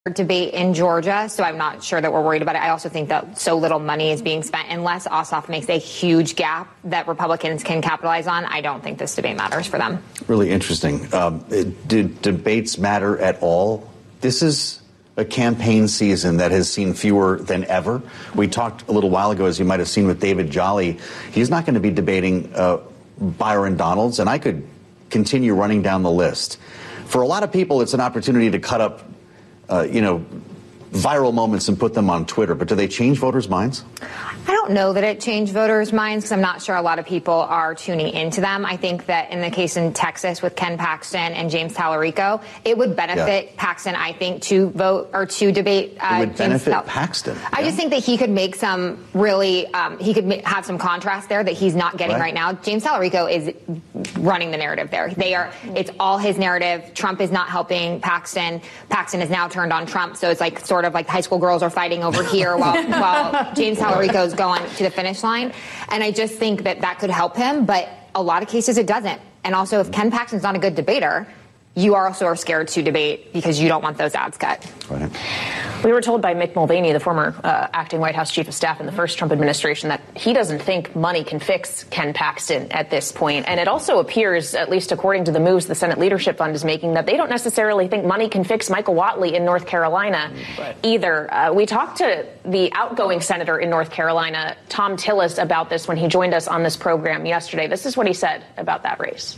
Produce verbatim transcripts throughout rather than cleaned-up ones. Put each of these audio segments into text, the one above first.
debate in Georgia, so I'm not sure that we're worried about it. I also think that so little money is being spent. Unless Ossoff makes a huge gap that Republicans can capitalize on, I don't think this debate matters for them. Really interesting. Um, do debates matter at all? This is a campaign season that has seen fewer than ever. We talked a little while ago, as you might have seen with David Jolly. He's not going to be debating uh, Byron Donalds, and I could continue running down the list. For a lot of people, it's an opportunity to cut up Uh, you know, viral moments and put them on Twitter. But do they change voters' minds? I don't know that it changed voters' minds because I'm not sure a lot of people are tuning into them. I think that in the case in Texas with Ken Paxton and James Tallarico, it would benefit yeah. Paxton, I think, to vote or to debate. Uh, it would James benefit Tal- Paxton. I yeah. just think that he could make some really, um, he could ma- have some contrast there that he's not getting right, right now. James Tallarico is running the narrative there. They are, it's all his narrative. Trump is not helping Paxton. Paxton is now turned on Trump. So it's like sort of like high school girls are fighting over here while, while James Tallarico's going to the finish line. And I just think that that could help him. But a lot of cases it doesn't. And also if Ken Paxton's not a good debater, you also are scared to debate because you don't want those ads cut. Right. We were told by Mick Mulvaney, the former uh, acting White House chief of staff in the first Trump administration, that he doesn't think money can fix Ken Paxton at this point. And it also appears, at least according to the moves the Senate Leadership Fund is making, that they don't necessarily think money can fix Michael Whatley in North Carolina right. either. Uh, we talked to the outgoing senator in North Carolina, Thom Tillis, about this when he joined us on this program yesterday. This is what he said about that race.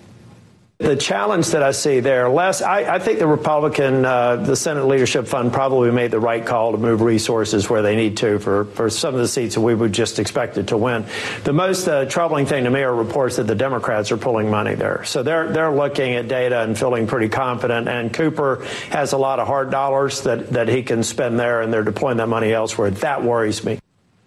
The challenge that I see there, Les, I, I think the Republican, uh, the Senate Leadership Fund probably made the right call to move resources where they need to for, for some of the seats that we would just expected to win. The most uh, troubling thing to me are reports that the Democrats are pulling money there. So they're they're looking at data and feeling pretty confident. And Cooper has a lot of hard dollars that, that he can spend there, and they're deploying that money elsewhere. That worries me.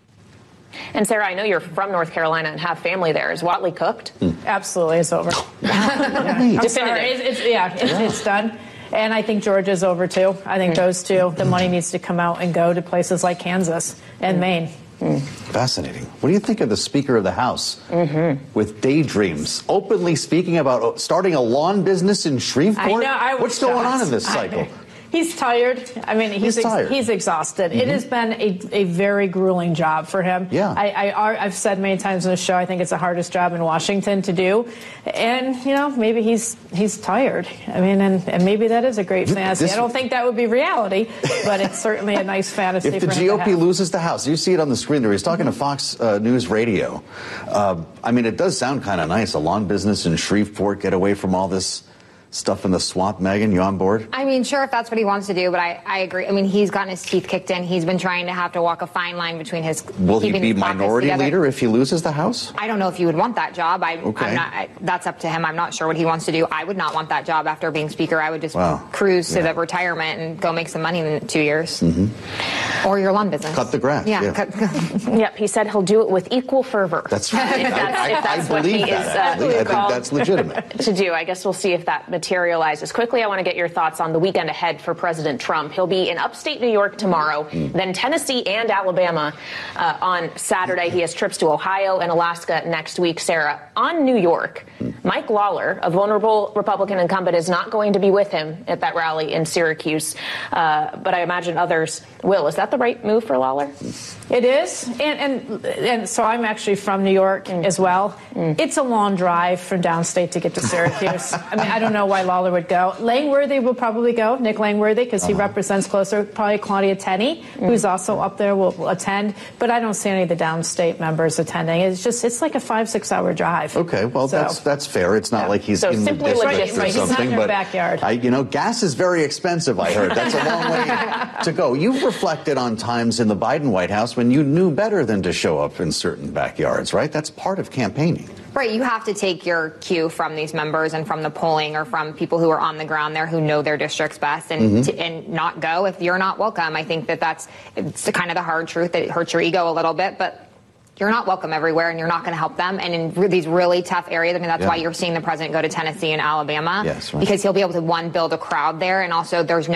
And Sarah, I know you're from North Carolina and have family there. Is Whatley cooked? Mm. Absolutely, it's over. yeah. I'm sorry, it's, it's, yeah, it's, yeah, it's done. And I think Georgia's over too. I think mm. those two, the money needs to come out and go to places like Kansas and mm. Maine. Mm. Fascinating. What do you think of the Speaker of the House mm-hmm. with daydreams, openly speaking about starting a lawn business in Shreveport? I know, I was What's going shocked. on in this cycle? He's tired. I mean, he's he's, ex- he's exhausted. Mm-hmm. It has been a, a very grueling job for him. Yeah. I, I, I've said many times on the show, I think it's the hardest job in Washington to do. And, you know, maybe he's he's tired. I mean, and, and maybe that is a great fantasy. This, I don't think that would be reality, but it's certainly a nice fantasy if for the him G O P to have. loses the House, you see it on the screen there. He's talking to Fox uh, News Radio. Uh, I mean, it does sound kind of nice. A lawn business in Shreveport, get away from all this stuff in the swamp. Megan, you on board? I mean, sure, if that's what he wants to do, but I, I agree. I mean, he's gotten his teeth kicked in. He's been trying to have to walk a fine line between his... Will he be minority leader if he loses the House? I don't know if you would want that job. I, okay. I'm not, I, that's up to him. I'm not sure what he wants to do. I would not want that job after being Speaker. I would just wow. cruise to yeah. the retirement and go make some money in two years. Mm-hmm. Or your lawn business. Cut the grass. Yeah. yeah. Cut, yep, he said he'll do it with equal fervor. That's right. if that's, I, if that's I, I what he believe that, is uh, I think called that's legitimate. to do. I guess we'll see if that materializes. Quickly, I want to get your thoughts on the weekend ahead for President Trump. He'll be in upstate New York tomorrow, mm. then Tennessee and Alabama uh, on Saturday. He has trips to Ohio and Alaska next week. Sarah, on New York, mm. Mike Lawler, a vulnerable Republican incumbent, is not going to be with him at that rally in Syracuse, uh, but I imagine others will. Is that the right move for Lawler? It is, and and, and so I'm actually from New York mm. as well. Mm. It's a long drive from downstate to get to Syracuse. I mean, I don't know why Lawler would go. Langworthy will probably go, Nick Langworthy, because uh-huh. he represents closer. Probably Claudia Tenney, mm. who's also up there, will, will attend. But I don't see any of the downstate members attending. It's just, it's like a five, six hour drive. Okay, well, so, that's that's fair. It's not yeah. like he's so in the district right, or right. something. He's not in your but backyard. I, you know, gas is very expensive, I heard. That's a long way to go. You've reflected on times in the Biden White House when you knew better than to show up in certain backyards, right? That's part of campaigning. Right, you have to take your cue from these members and from the polling or from people who are on the ground there who know their districts best and mm-hmm. to, and not go if you're not welcome. I think that that's it's the kind of the hard truth that it hurts your ego a little bit, but you're not welcome everywhere and you're not going to help them. And in re- these really tough areas, I mean, that's yeah. why you're seeing the president go to Tennessee and Alabama yes, right. because he'll be able to, one, build a crowd there, and also there's no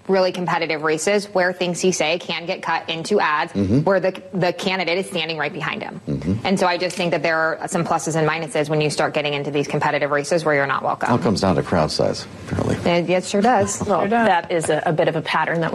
really competitive races where things he say can get cut into ads mm-hmm. where the the candidate is standing right behind him. Mm-hmm. And so I just think that there are some pluses and minuses when you start getting into these competitive races where you're not welcome. It all comes down to crowd size, apparently. It, it sure does. Well, sure does. That is a, a bit of a pattern that